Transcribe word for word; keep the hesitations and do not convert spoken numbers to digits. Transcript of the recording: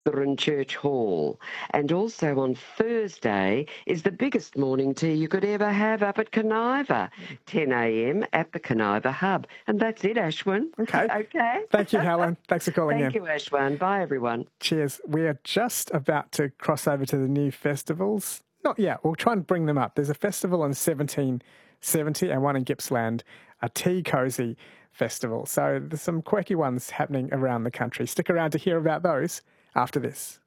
Lutheran Church Hall. And also on Thursday is the biggest morning tea you could ever have up at Coniva, ten a m at the Coniva Hub. And that's it, Ashwin. Okay. Okay. Thank you, Helen. Thanks for calling Thank in. you, Ashwin. Bye, everyone. Cheers. We are just about to cross over to the new festivals. Not yet. We'll try and bring them up. There's a festival in seventeen seventy and one in Gippsland, a Tea Cozy festival. So there's some quirky ones happening around the country. Stick around to hear about those after this.